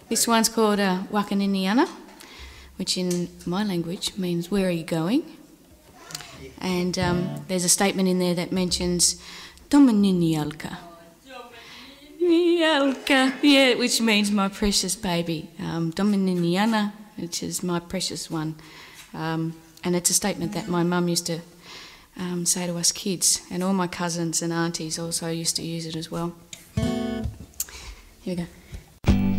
This one's called Wakaniniana, which in my language means where are you going? And there's a statement in there that mentions Domininialka. Nialka, yeah, which means my precious baby. Domininiana, which is my precious one. And it's a statement that my mum used to say to us kids, and all my cousins and aunties also used to use it as well. Here we go.